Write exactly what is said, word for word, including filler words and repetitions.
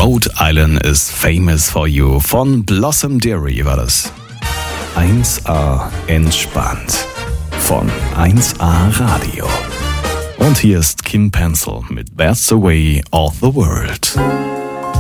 Rhode Island is famous for you. Von Blossom Dearie war das. eins A entspannt. Von eins A Radio. Und hier ist Kim Pencil mit That's the Way of the World.